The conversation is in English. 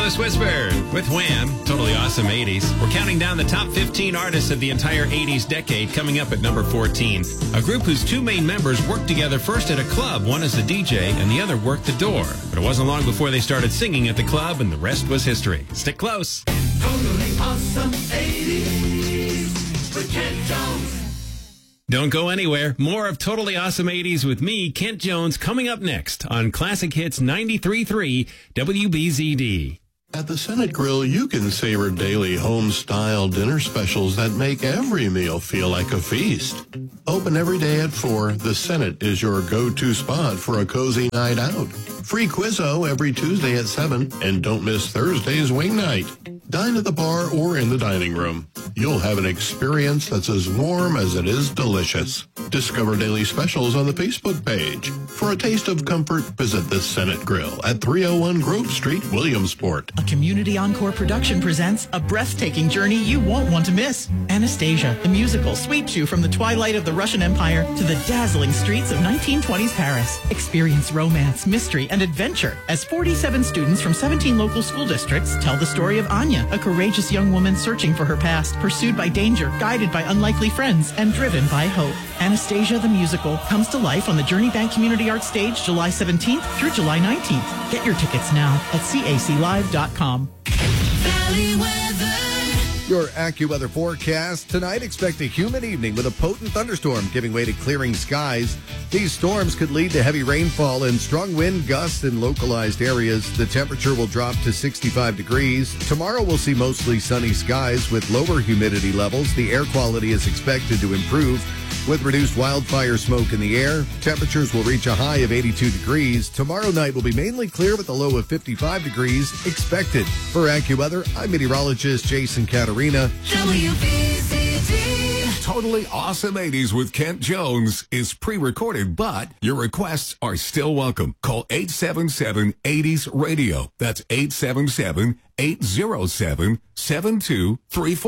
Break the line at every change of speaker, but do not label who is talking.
Careless Whisper with Wham! Totally Awesome 80s. We're counting down the top 15 artists of the entire 80s decade, coming up at number 14. A group whose two main members worked together first at a club, one as the DJ and the other worked the door. But it wasn't long before they started singing at the club, and the rest was history. Stick close.
Totally Awesome 80s with Kent Jones.
Don't go anywhere. More of Totally Awesome 80s with me, Kent Jones, coming up next on Classic Hits 93.3 WBZD.
At the Senate Grill, you can savor daily home-style dinner specials that make every meal feel like a feast. Open every day at 4, the Senate is your go-to spot for a cozy night out. Free Quizzo every Tuesday at 7, and don't miss Thursday's wing night. Dine at the bar or in the dining room. You'll have an experience that's as warm as it is delicious. Discover daily specials on the Facebook page. For a taste of comfort, visit the Senate Grill at 301 Grove Street, Williamsport.
A Community Encore production presents a breathtaking journey you won't want to miss. Anastasia, the musical, sweeps you from the twilight of the Russian Empire to the dazzling streets of 1920s Paris. Experience romance, mystery, and adventure as 47 students from 17 local school districts tell the story of Anya, a courageous young woman searching for her past, pursued by danger, guided by unlikely friends, and driven by hope. Anastasia, the musical, comes to life on the Journey Bank Community Arts Stage July 17th through July 19th. Get your tickets now at caclive.com.
Valley weather.
Your AccuWeather forecast tonight: expect a humid evening with a potent thunderstorm giving way to clearing skies. These storms could lead to heavy rainfall and strong wind gusts in localized areas. The temperature will drop to 65 degrees. Tomorrow we'll see mostly sunny skies with lower humidity levels. The air quality is expected to improve with reduced wildfire smoke in the air. Temperatures will reach a high of 82 degrees. Tomorrow night will be mainly clear with a low of 55 degrees expected. For AccuWeather, I'm meteorologist Jason Caterina.
WBCD.
Totally Awesome 80s with Kent Jones is pre-recorded, but your requests are still welcome. Call 877-80s-RADIO. That's 877-807-7234.